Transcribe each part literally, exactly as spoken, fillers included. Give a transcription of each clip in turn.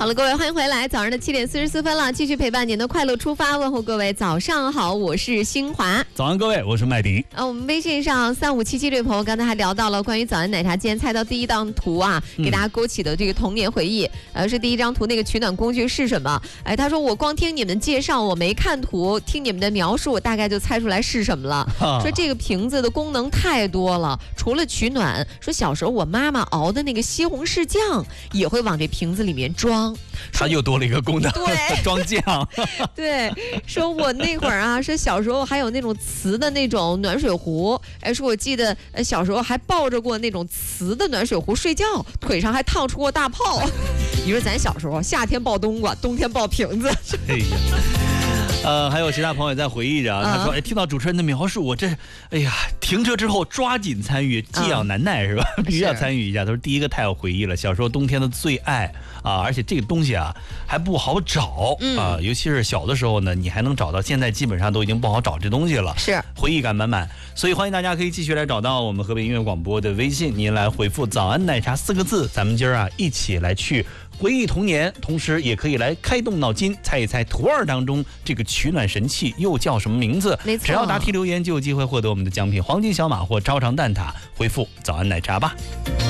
好了，各位欢迎回来，早上的七点四十四分了，继续陪伴您的快乐出发，问候各位早上好，我是新华。 早安各位，我是麦迪。 呃，我们微信上三五七七这位朋友刚才还聊到了关于早安奶茶，今天猜到第一张图啊，给大家勾起的这个童年回忆，嗯、呃，是第一张图那个取暖工具是什么？哎，他说我光听你们介绍，我没看图，听你们的描述，我大概就猜出来是什么了。啊、说这个瓶子的功能太多了，除了取暖，说小时候我妈妈熬的那个西红柿酱也会往这瓶子里面装。 它又多了一个功能， 对， 装酱。 对，说我那会儿啊，说小时候还有那种瓷的那种暖水壶，哎，说我记得呃小时候还抱着过那种瓷的暖水壶睡觉，腿上还烫出过大泡。你说咱小时候夏天抱冬瓜，冬天抱瓶子。 哎呀。呃，还有其他朋友也在回忆着，他说：“哎，听到主持人的描述，我这，哎呀，停车之后抓紧参与，寄养难耐、嗯、是吧？必须要参与一下。”他说：“第一个太有回忆了，小时候冬天的最爱啊，而且这个东西啊还不好找、嗯、啊，尤其是小的时候呢，你还能找到，现在基本上都已经不好找这东西了， 是回忆感满满。所以欢迎大家可以继续来找到我们河北音乐广播的微信，您来回复“早安奶茶”四个字，咱们今儿啊一起来去。”回忆童年，同时也可以来开动脑筋，猜一猜图二当中这个取暖神器又叫什么名字？ 没错， 只要答题留言就有机会获得我们的奖品黄金小马或超长蛋挞。回复“早安奶茶”吧。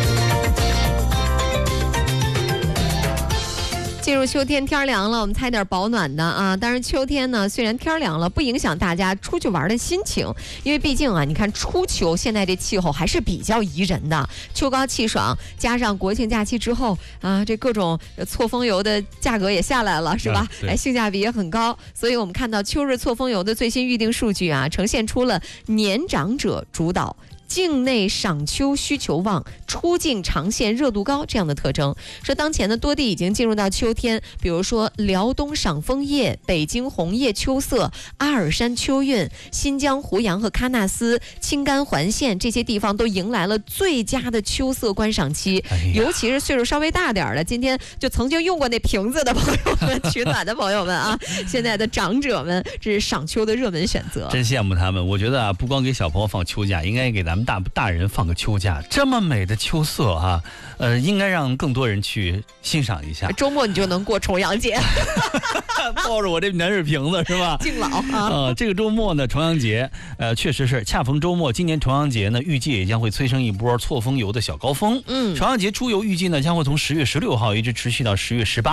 进入秋天，天凉了，我们猜点保暖的啊。但是秋天呢，虽然天凉了，不影响大家出去玩的心情，因为毕竟啊，你看初秋现在这气候还是比较宜人的，秋高气爽，加上国庆假期之后啊，这各种错峰游的价格也下来了，是吧？ 嗯、 哎，性价比也很高，所以我们看到秋日错峰游的最新预订数据啊，呈现出了年长者主导。境内赏秋需求旺，出境长线热度高这样的特征。说当前的多地已经进入到秋天，比如说辽东赏枫叶、北京红叶秋色、阿尔山秋韵、新疆胡杨和喀纳斯、青甘环线这些地方都迎来了最佳的秋色观赏期。哎、尤其是岁数稍微大点的，今天就曾经用过那瓶子的朋友们、取暖的朋友们啊，现在的长者们，这是赏秋的热门选择。 真羡慕他们，我觉得啊，不光给小朋友放秋假，应该给咱们大大人放个秋假，这么美的秋色啊，呃，应该让更多人去欣赏一下。 周末你就能过重阳节， 抱着我这暖水瓶子是吧？ 敬老啊！ 呃，这个周末呢，重阳节，呃，确实是恰逢周末。今年重阳节呢，预计也将会催生一波错峰游的小高峰。嗯，重阳节出游预计呢将会从十月十六号一直持续到十月十八。